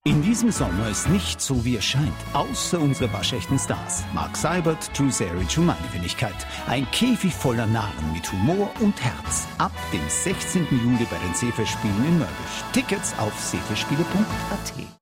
In diesem Sommer ist nicht so, wie es scheint, außer unsere waschechten Stars. Mark Seibert, Drew Seric und meine Wenigkeit. Ein Käfig voller Narren mit Humor und Herz. Ab dem 16. Juli bei den Seefestspielen in Mörbisch. Tickets auf seefestspiele.at.